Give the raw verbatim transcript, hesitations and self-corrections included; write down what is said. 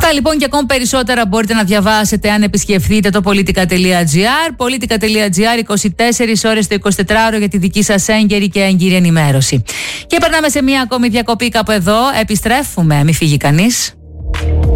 Αυτά λοιπόν και ακόμη περισσότερα μπορείτε να διαβάσετε αν επισκεφθείτε το politica τελεία gr. politica τελεία gr, είκοσι τέσσερις ώρες το εικοσιτετράωρο για τη δική σας έγκαιρη και έγκυρη ενημέρωση. Και περνάμε σε μία ακόμη διακοπή κάπου εδώ. Επιστρέφουμε, μη φύγει κανείς.